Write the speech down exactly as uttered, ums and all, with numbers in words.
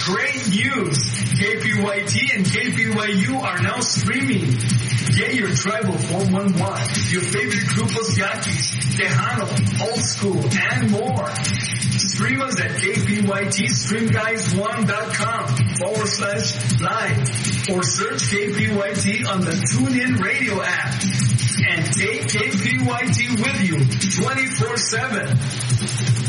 Great news! K P Y T and K P Y U are now streaming. Get your Tribal four one one, your favorite Grupos Yaquis, Tejano, Old School, and more. Stream us at K P Y T stream guys one dot com forward slash live or search K P Y T on the TuneIn Radio app. And take K P Y T with you twenty-four seven.